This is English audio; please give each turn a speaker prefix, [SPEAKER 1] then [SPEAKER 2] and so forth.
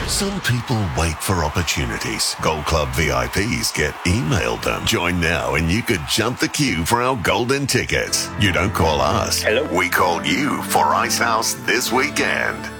[SPEAKER 1] Some people wait for opportunities. Gold Club VIPs get emailed them. Join now and you could jump the queue for our golden tickets. You don't call us.
[SPEAKER 2] Hello?
[SPEAKER 1] We call you for Icehouse this weekend.